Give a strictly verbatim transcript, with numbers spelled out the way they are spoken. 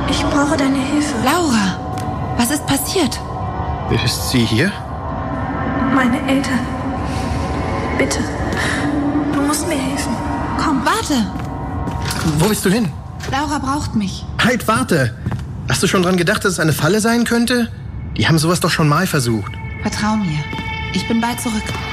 Ich brauche deine Hilfe. Laura, was ist passiert? Ist sie hier? Meine Eltern. Bitte. Du musst mir helfen. Komm. Warte! Wo bist du hin? Laura braucht mich. Halt, warte! Hast du schon dran gedacht, dass es eine Falle sein könnte? Die haben sowas doch schon mal versucht. Vertrau mir. Ich bin bald zurück.